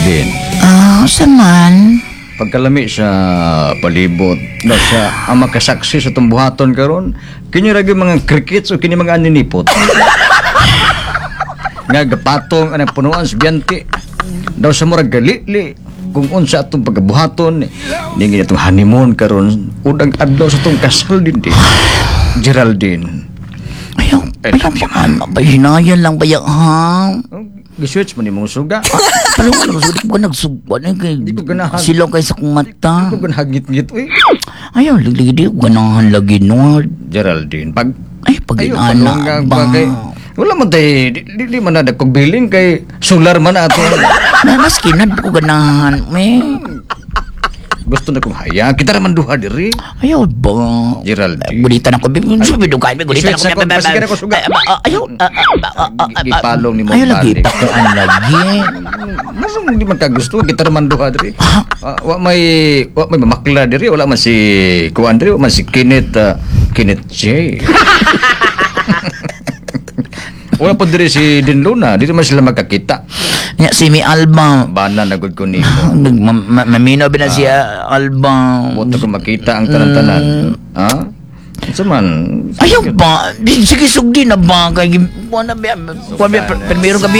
Din. Saan man? Pagkalami sa palibot na siya ang makasaksi sa tumbuhaton karon, kini ra gyud mga crickets o kini mga aninipot. Nga gapatong anang punuan sa biyanti. Daw sa murag galili kung unsa atong pagkabuhaton ningi atong honeymoon karon udang adlaw sa atong kasal din di. Geraldine. Ayaw, hinayan lang bayak ha? Giswitch mo ni mong suga. Pero nagsudik ko nagsugwan Di ko ganahan. silaw kay sa kong mata. Ito kan hagit-git uy. Ayaw, liglig di ko ganahan lagi no. Geraldine, pag Pag ayaw, inana palonggang ba? bagay. Wala man tay di man na kog bilin kay solar man ato. Mas kinad ko ganahan, Gusto na kong haya. Kita naman duha diri. Ayaw ba? Geraldine. Gulitan ako, bidukan, gulitan Iswitch ako. ako, pasikin ako suga. Ayaw, Gipalong ni mo ayaw lagi, balik. takuan lagi. Masang hindi man kagusto. Kita naman duha diri. Wa may mamakla diri. Wala man si Kuan diri. Wala man si Kenneth J. Wala po diri si Din Luna. Dito man sila magkakita. Nya si Mi Alba. Bana na gud ko nimo. Mamino ba na siya Alba? Buto ko makita ang tanan-tanan. Ha? Sa man. Ayaw ba? Sige, sugdi na ba? Kaya, primero gabi